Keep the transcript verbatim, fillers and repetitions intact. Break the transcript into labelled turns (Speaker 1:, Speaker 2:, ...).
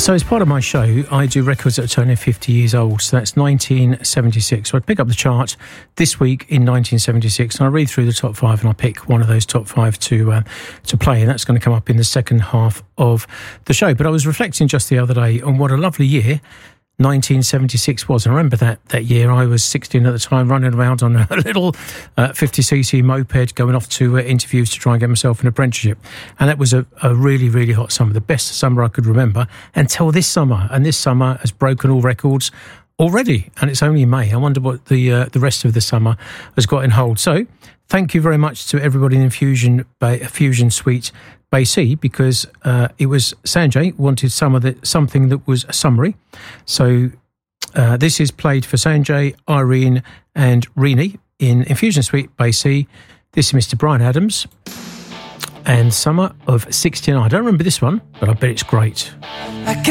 Speaker 1: So as part of my show, I do records that are turning fifty years old. So that's nineteen seventy-six. So I pick up the chart this week in nineteen seventy-six, and I read through the top five, and I pick one of those top five to uh, to play, and that's going to come up in the second half of the show. But I was reflecting just the other day on what a lovely year nineteen seventy-six was. And I remember that that year. I was sixteen at the time, running around on a little uh, fifty c c moped, going off to uh, interviews to try and get myself an apprenticeship. And that was a, a really, really hot summer, the best summer I could remember until this summer. And this summer has broken all records already, and it's only May. I wonder what the uh, the rest of the summer has got in hold. So thank you very much to everybody in Fusion Bay, Fusion Suite Bay C, because uh, it was Sanjay wanted some of the, something that was a summary. So uh, this is played for Sanjay, Irene and Rini in Infusion Suite Bay C. This is Mister Brian Adams and Summer of sixty-nine. I don't remember this one, but I bet it's great.
Speaker 2: I